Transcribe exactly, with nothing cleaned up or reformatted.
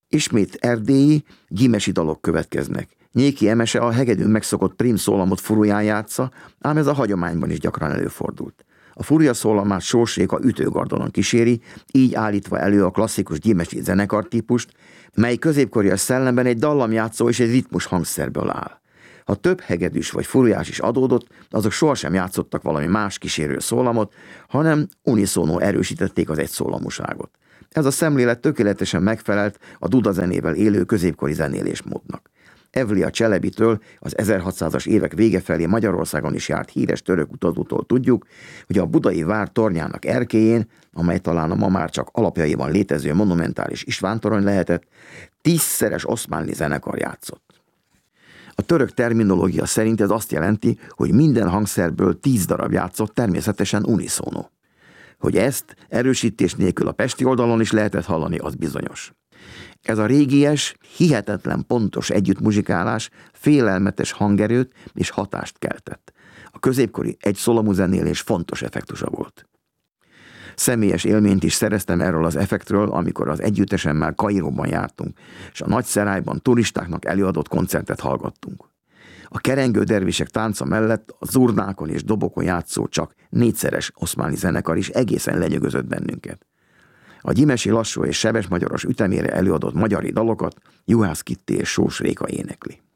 Ismét erdélyi, gyimesi dalok következnek. Nyéki Emese a hegedűn megszokott prim szólamot furuján játsza, ám ez a hagyományban is gyakran előfordult. A furuja szólamát Sós Réka ütőgardonon kíséri, így állítva elő a klasszikus gyimesi zenekartípust, mely középkorias szellemben egy dallamjátszó és egy ritmus hangszerből áll. Ha több hegedűs vagy furujás is adódott, azok sohasem játszottak valami más kísérő szólamot, hanem uniszónó erősítették az egyszólamúságot. Ez a szemlélet tökéletesen megfelelt a dudazenével élő középkori zenélésmódnak. Evlia Cselebitől, az ezerhatszázas évek vége felé Magyarországon is járt híres török utazótól tudjuk, hogy a budai vár tornyának erkélyén, amely talán a ma már csak alapjaiban létező monumentális Istvántorony lehetett, tízszeres oszmáni zenekar játszott. A török terminológia szerint ez azt jelenti, hogy minden hangszerből tíz darab játszott, természetesen uniszónó. Hogy ezt erősítés nélkül a pesti oldalon is lehetett hallani, az bizonyos. Ez a régies, hihetetlen pontos együttmuzsikálás félelmetes hangerőt és hatást keltett. A középkori egyszólamú zenélés fontos effektusa volt. Személyes élményt is szereztem erről az effektről, amikor az együttesemmel Kairóban jártunk, és a Nagyszerályban turistáknak előadott koncertet hallgattunk. A kerengő dervisek tánca mellett a zurnákon és dobokon játszó csak négyszeres oszmáni zenekar is egészen lenyűgözött bennünket. A gyimesi lassú és sebes magyaros ütemére előadott magyari dalokat Juhász Kitti és Sós Réka énekli.